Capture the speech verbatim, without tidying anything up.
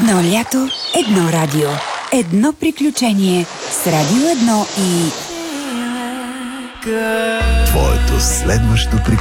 Едно лято, едно радио. Едно приключение с Радио Едно и... Твоето следващо приключение.